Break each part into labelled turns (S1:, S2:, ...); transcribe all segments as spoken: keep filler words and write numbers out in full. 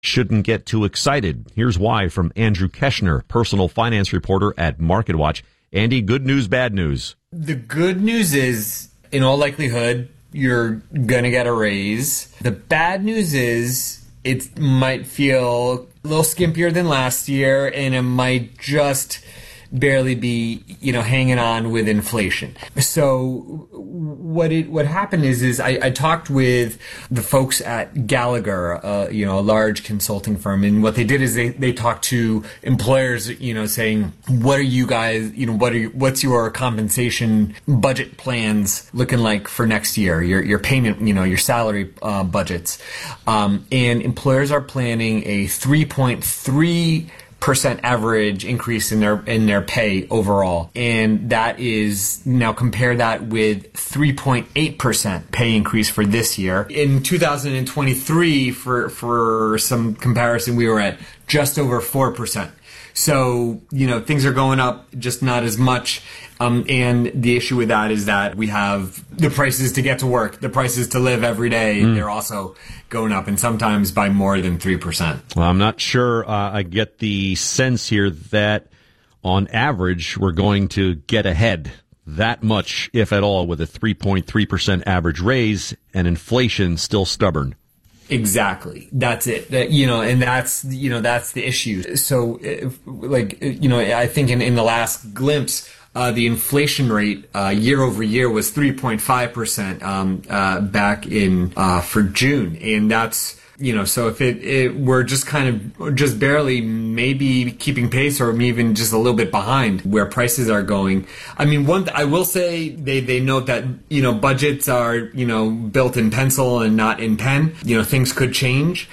S1: shouldn't get too excited. Here's why from Andrew Keshner, personal finance reporter at MarketWatch. Andy, good news, bad news?
S2: The good news is, in all likelihood, you're going to get a raise. The bad news is it might feel a little skimpier than last year, and it might just barely be, you know, hanging on with inflation. So what it what happened is is I, I talked with the folks at Gallagher, uh, you know, a large consulting firm, and what they did is they, they talked to employers, you know, saying, what are you guys, you know, what are you, what's your compensation budget plans looking like for next year? Your your payment, you know, your salary uh, budgets, um, and employers are planning a three point three percent average increase in their in their pay overall, and that is, now compare that with three point eight percent pay increase for this year. In two thousand twenty-three, for for some comparison, we were at just over four percent. So, you know, things are going up, just not as much. Um, and the issue with that is that we have the prices to get to work, the prices to live every day. Mm. They're also going up, and sometimes by more than three percent.
S1: Well, I'm not sure uh, I get the sense here that on average we're going to get ahead that much, if at all, with a three point three percent average raise and inflation still stubborn.
S2: Exactly. That's it. That, you know, and that's, you know, that's the issue. So, if, like, you know, I think in, in the last glimpse, uh, the inflation rate, uh, year over year was three point five percent, um, uh, back in, uh, for June. And that's, you know, so if it, it we're just kind of just barely maybe keeping pace, or even just a little bit behind where prices are going. I mean, one, I will say they, they note that, you know, budgets are, you know, built in pencil and not in pen. You know, things could change,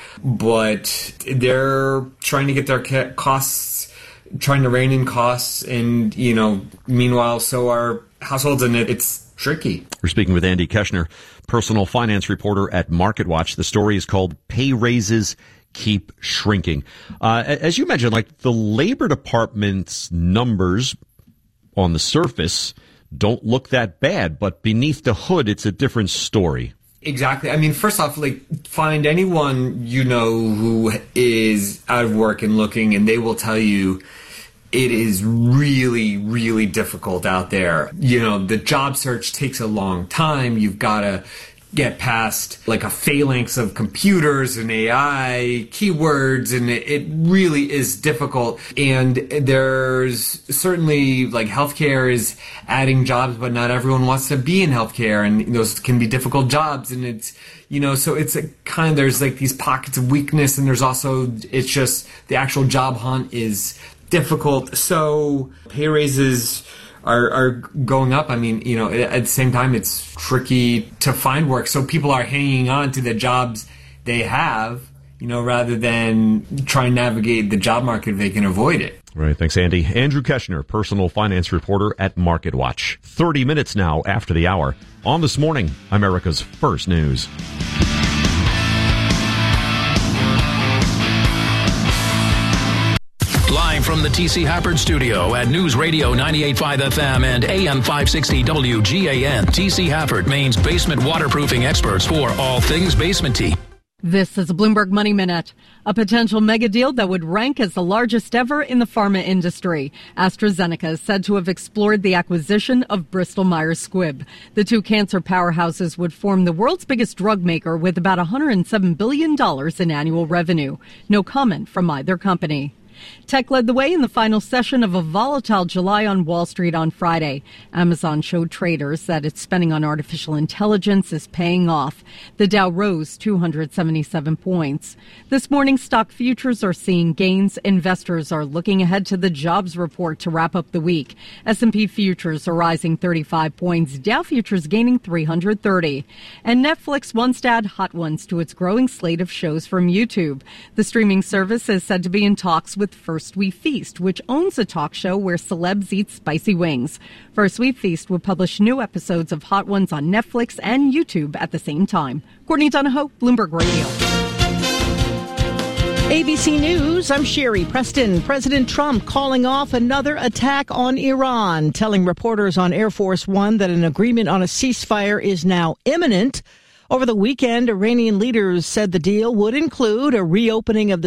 S2: but they're trying to get their costs, trying to rein in costs. And, you know, meanwhile, so are households, and it, it's tricky.
S1: We're speaking with Andy Keshner, personal finance reporter at MarketWatch. The story is called Pay Raises Keep Shrinking. Uh, as you mentioned, like, the Labor Department's numbers on the surface don't look that bad, but beneath the hood, it's a different story.
S2: Exactly. I mean, first off, like, find anyone you know who is out of work and looking, and they will tell you it is really, really difficult out there. You know, the job search takes a long time. You've got to get past like a phalanx of computers and A I keywords, and it, it really is difficult. And there's certainly, like, healthcare is adding jobs, but not everyone wants to be in healthcare, and those can be difficult jobs. And it's, you know, so it's a kind of, there's like these pockets of weakness, and there's also, it's just the actual job hunt is difficult. So pay raises are, are going up. I mean, you know, at the same time, it's tricky to find work. So people are hanging on to the jobs they have, you know, rather than try and navigate the job market if they can avoid it.
S1: Right. Thanks, Andy. Andrew Keshner, personal finance reporter at MarketWatch. thirty minutes now after the hour. On This Morning, America's First News.
S3: Live from the T C Hafford studio at News Radio ninety-eight point five F M and A M five sixty W G A N. T C Hafford, Maine's basement waterproofing experts for all things basement-y.
S4: This is a Bloomberg Money Minute. A potential mega deal that would rank as the largest ever in the pharma industry. AstraZeneca is said to have explored the acquisition of Bristol Myers Squibb. The two cancer powerhouses would form the world's biggest drug maker with about one hundred seven billion dollars in annual revenue. No comment from either company. Tech led the way in the final session of a volatile July on Wall Street on Friday. Amazon showed traders that its spending on artificial intelligence is paying off. The Dow rose two hundred seventy-seven points. This morning, stock futures are seeing gains. Investors are looking ahead to the jobs report to wrap up the week. S and P futures are rising thirty-five points. Dow futures gaining three hundred thirty. And Netflix wants to add Hot Ones to its growing slate of shows from YouTube. The streaming service is said to be in talks with First We Feast, which owns a talk show where celebs eat spicy wings. First We Feast will publish new episodes of Hot Ones on Netflix and YouTube at the same time. Courtney Donahoe, Bloomberg Radio.
S5: A B C News, I'm Sherry Preston. President Trump calling off another attack on Iran, telling reporters on Air Force One that an agreement on a ceasefire is now imminent. Over the weekend, Iranian leaders said the deal would include a reopening of the